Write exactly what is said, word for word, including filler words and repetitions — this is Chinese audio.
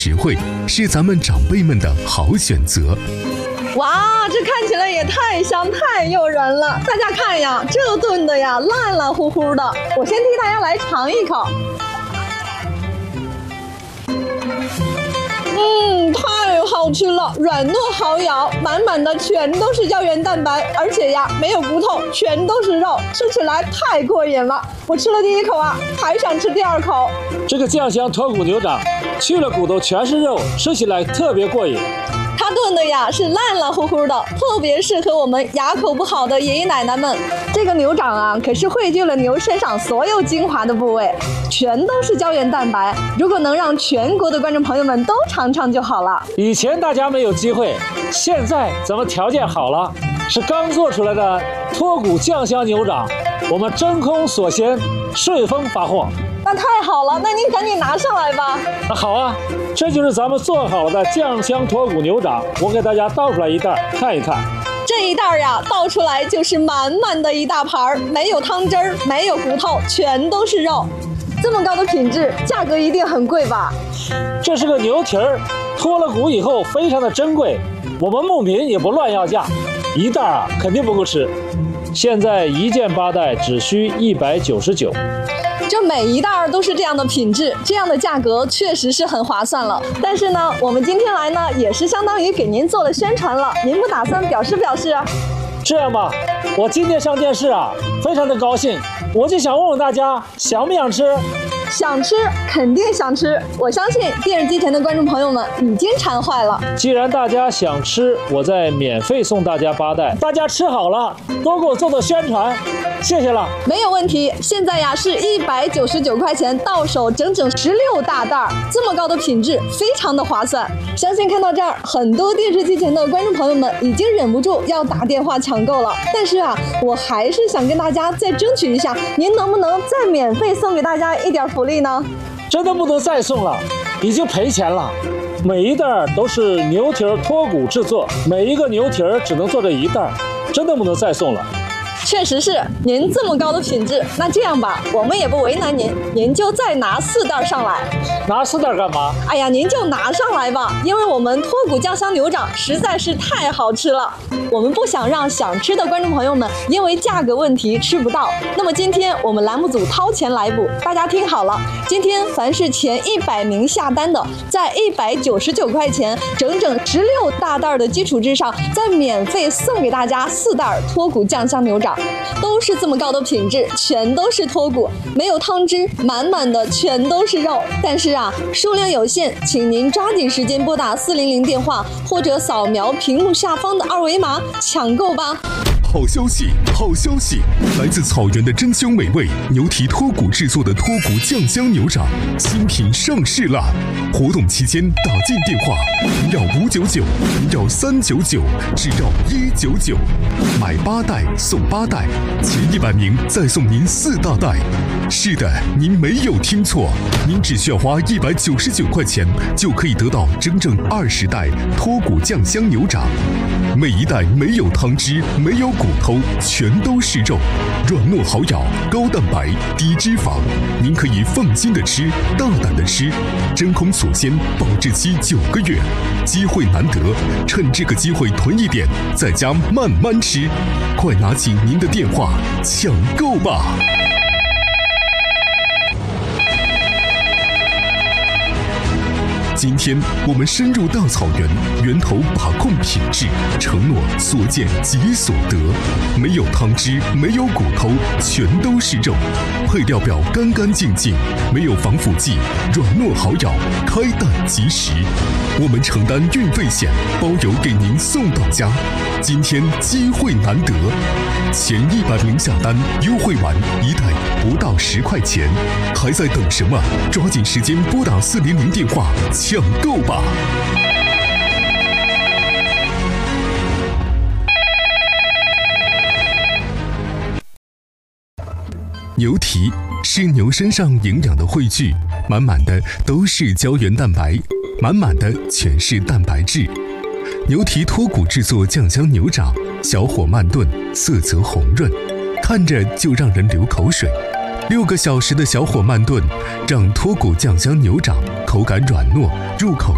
实惠，是咱们长辈们的好选择。 哇，这看起来也太香太诱人了！大家看呀，这炖的呀烂烂乎乎的，我先替大家来尝一口。嗯，太好吃了，软糯好咬，满满的全都是胶原蛋白，而且呀没有骨头，全都是肉，吃起来太过瘾了。我吃了第一口啊，还想吃第二口。 这个酱香脱骨牛掌，去了骨头全是肉，吃起来特别过瘾。 它炖的呀是烂烂乎乎的，特别适合我们牙口不好的爷爷奶奶们。这个牛掌啊，可是汇聚了牛身上所有精华的部位，全都是胶原蛋白。如果能让全国的观众朋友们都尝尝就好了。 以前大家没有机会，现在咱们条件好了，是刚做出来的脱骨酱香牛掌，我们真空锁鲜，顺丰发货。 那太好了，那您赶紧拿上来吧。 那好啊，这就是咱们做好了的酱香脱骨牛掌，我给大家倒出来一袋看一看。 这一袋呀，倒出来就是满满的一大盘，没有汤汁儿，没有骨头，全都是肉。这么高的品质，价格一定很贵吧？ 这是个牛蹄儿，脱了骨以后非常的珍贵，我们牧民也不乱要价，一袋啊肯定不够吃。现在一件八袋只需一百九十九。 这每一袋都是这样的品质，这样的价格确实是很划算了。但是呢，我们今天来呢，也是相当于给您做了宣传了，您不打算表示表示啊？ 这样吧，我今天上电视啊，非常的高兴，我就想问问大家，想不想吃？ 想吃，肯定想吃。我相信电视机前的观众朋友们已经馋坏了。 既然大家想吃，我再免费送大家八袋，大家吃好了多给我做做宣传，谢谢了。 没有问题，现在呀是一百九十九块钱到手，整整十六大袋，这么高的品质，非常的划算。相信看到这儿，很多电视机前的观众朋友们已经忍不住要打电话抢购了。但是啊，我还是想跟大家再争取一下，您能不能再免费送给大家一点福利呢？ 真的不能再送了，已经赔钱了。每一袋都是牛蹄儿脱骨制作，每一个牛蹄儿只能做这一袋，真的不能再送了。 确实是，您这么高的品质，那这样吧，我们也不为难您，您就再拿四袋上来。 拿四袋干嘛？ 哎呀，您就拿上来吧，因为我们脱骨酱香牛掌实在是太好吃了，我们不想让想吃的观众朋友们因为价格问题吃不到。那么今天我们栏目组掏钱来补，大家听好了，今天凡是前一百名下单的，在一百九十九块钱整整十六大袋的基础之上，再免费送给大家四袋脱骨酱香牛掌。都是这么高的品质，全都是脱骨，没有汤汁，满满的全都是肉。但是啊，数量有限，请您抓紧时间拨打四零零电话，或者扫描屏幕下方的二维码抢购吧。 好消息，好消息！来自草原的珍馐美味牛蹄脱骨制作的脱骨酱香牛掌新品上市了。活动期间打进电话零幺五九九零幺三九九只要一九九，买八袋送八袋，前一百名再送您四大袋。是的，您没有听错，您只需要花一百九十九块钱就可以得到整整二十袋脱骨酱香牛掌，每一袋没有汤汁，没有骨头，全都是肉，软糯好咬，高蛋白，低脂肪，您可以放心的吃，大胆的吃，真空锁鲜，保质期九个月，机会难得，趁这个机会囤一点，在家慢慢吃，快拿起您的电话抢购吧！今天我们深入大草原，源头把控品质，承诺所见即所得，没有汤汁，没有骨头，全都是肉，配料表干干净净，没有防腐剂，软糯好咬，开蛋即食。我们承担运费险，包邮给您送到家。今天机会难得，前一百名下单，优惠完一袋不到十块钱，还在等什么？抓紧时间拨打四零零电话抢购吧！牛蹄是牛身上营养的汇聚，满满的都是胶原蛋白，满满的全是蛋白质。牛蹄脱骨制作酱香牛掌，小火慢炖，色泽红润，看着就让人流口水。六个小时的小火慢炖，让脱骨酱香牛掌口感软糯，入口